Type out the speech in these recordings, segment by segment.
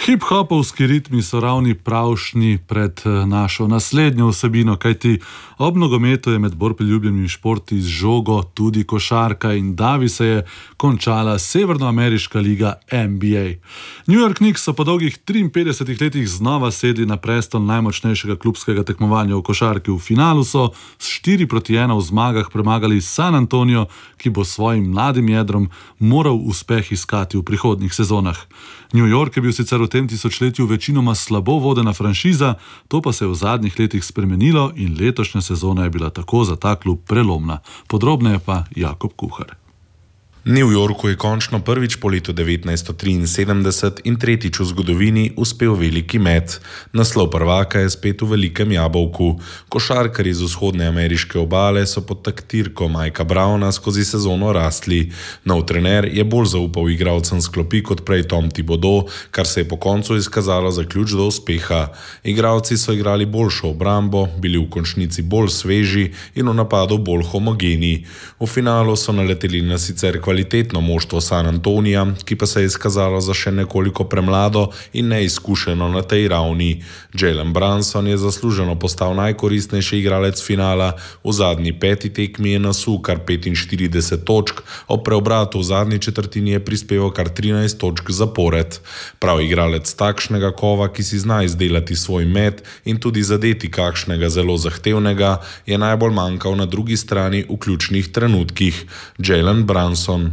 Hip-hopovski ritmi so ravni pravšnji pred našo naslednjo vsebino, kajti ob nogometu je med bolj priljubljenimi športi z žogo tudi košarka in davi se je končala severnoameriška liga NBA. New York Knicks so po dolgih 53 letih znova sedli na prestol najmočnejšega klubskega tekmovanja v košarki. V finalu so s 4-1 v zmagah premagali San Antonio, ki bo svojim mladim jedrom moral uspeh iskati v prihodnjih sezonah. New York je bil sicer v tem tisočletju večinoma slabo vodena franšiza, to pa se je v zadnjih letih spremenilo in letošnja sezona je bila tako za ta klub prelomna. Podrobneje pa Jakob Kuhar. New Yorku je končno prvič po letu 1973 in tretjič v zgodovini uspel veliki met. Naslov prvaka je spet v velikem jabolku. Košarkarji z vzhodne ameriške obale so pod taktirko Mikea Browna skozi sezono rastli. Nov trener je bolj zaupal igralcem s klopi kot prej Tom Thibodeau, kar se je po koncu izkazalo za ključ do uspeha. Igralci so igrali boljšo obrambo, bili v končnici bolj sveži in v napadu bolj homogeni. V finalu so naleteli na sicer kvalitetno moštvo San Antonija, ki pa se je izkazalo za še nekoliko premlado in neizkušeno na tej ravni. Jalen Brunson je zasluženo postal najkoristnejši igralec finala, v zadnji peti tekmi je nasul kar 45 točk, ob preobratu v zadnji četrtini je prispeval kar 13 točk zapored. Prav igralec takšnega kova, ki si zna izdelati svoj met in tudi zadeti kakšnega zelo zahtevnega, je najbolj manjkal na drugi strani v ključnih trenutkih. Jalen Brunson.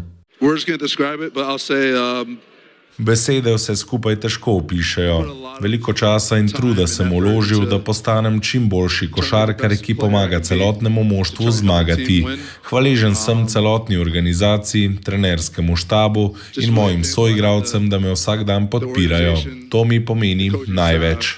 Besede vse skupaj težko opišejo. Veliko časa in truda sem vložil, da postanem čim boljši košarkar, ki pomaga celotnemu moštvu zmagati. Hvaležen sem celotni organizaciji, trenerskemu štabu in mojim soigralcem, da me vsak dan podpirajo. To mi pomeni največ.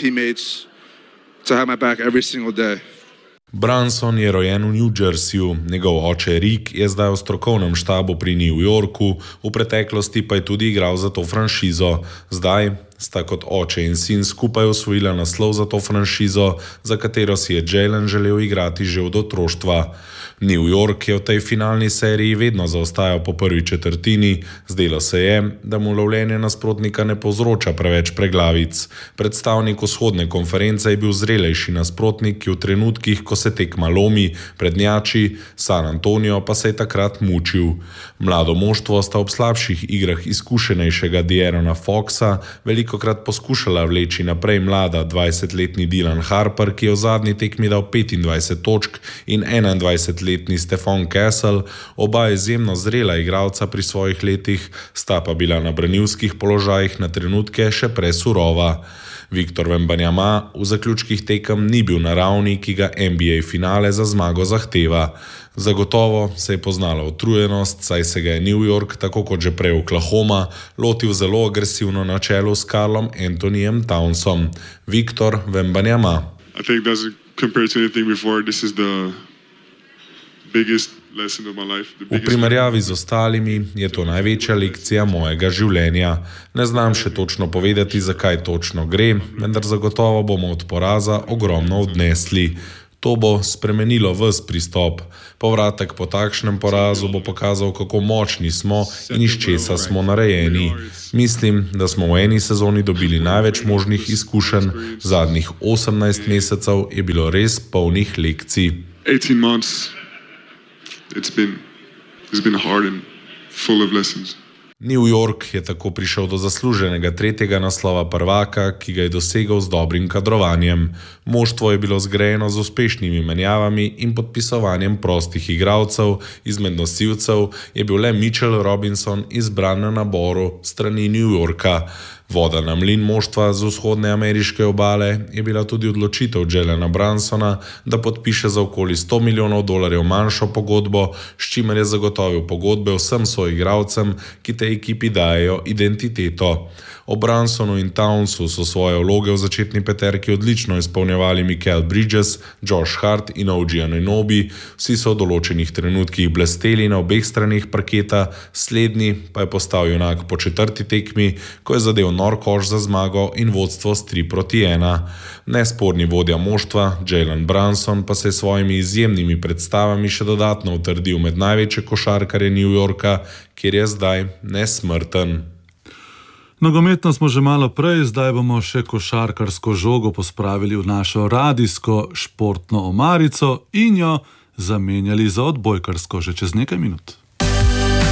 Brunson je rojen v New Jerseyju, njegov oče Rick je zdaj v strokovnem štabu pri New Yorku, v preteklosti pa je tudi igral za to franšizo. Zdaj sta kot oče in sin skupaj osvojila naslov za to franšizo, za katero si je Jalen želel igrati že od otroštva. New York je v tej finalni seriji vedno zaostajal po prvi četrtini, zdelo se je, da mu lovljenje nasprotnika ne povzroča preveč preglavic. Predstavnik vzhodne konference je bil zrelejši nasprotnik, ki v trenutkih, ko se tekma lomi, prednjači, San Antonio pa se je takrat mučil. Mlado moštvo sta ob slabših igrah izkušenejšega De'Aarona Foxa velikokrat poskušala vleči naprej mlada 20-letni Dylan Harper, ki je v zadnji tekmi dal 25 točk, in 21-letni Stephon Castle, oba izjemno zrela igralca pri svojih letih, sta pa bila na branilskih položajih na trenutke še presurova. Victor Wembanyama v zaključkih tekem ni bil na ravni, ki ga NBA finale za zmago zahteva. Zagotovo se je poznala utrujenost, saj se ga je New York, tako kot že prej Oklahoma, lotil zelo agresivno na čelu s Karlom Anthonyjem Townsom. Victor Wembanyama. I think doesn't compare to anything before. This is the biggest lesson of my life. V primerjavi z ostalimi je to največja lekcija mojega življenja. Ne znam še točno povedati, zakaj točno gre, vendar zagotovo bomo od poraza ogromno odnesli. To bo spremenilo ves pristop. Povratek po takšnem porazu bo pokazal, kako močni smo in iz česa smo narejeni. Mislim, da smo v eni sezoni dobili največ možnih izkušenj. Zadnjih 18 mesecev je bilo res polnih lekcij. 18 months. It's been hard and full of lessons. New York je tako prišel do zasluženega tretjega naslova prvaka, ki ga je dosegel z dobrim kadrovanjem. Moštvo je bilo zgrajeno z uspešnimi menjavami in podpisovanjem prostih igralcev. Izmed nosilcev je bil le Mitchell Robinson izbran na naboru strani New Yorka. Voda na mlin moštva z vzhodne ameriške obale je bila tudi odločitev Jalena Brunsona, da podpiše za okoli $100 milijonov manjšo pogodbo, s čimer je zagotovil pogodbe vsem soigralcem, ki tej ekipi dajejo identiteto. O Brunsonu in Townsu so svoje vloge v začetni peterki odlično izpolnjevali Mikal Bridges, Josh Hart in OG Anunoby. Vsi so v določenih trenutkih blesteli na obeh stranih parketa, slednji pa je postal junak po četrti tekmi, ko je zadel nor koš za zmago in vodstvo s 3-1. Nesporni vodja moštva, Jalen Brunson, pa se je svojimi izjemnimi predstavami še dodatno utrdil med največje košarkarje New Yorka, kjer je zdaj nesmrten. Nogometno smo že malo prej, zdaj bomo še košarkarsko žogo pospravili v našo radijsko športno omarico in jo zamenjali za odbojkarsko že čez nekaj minut.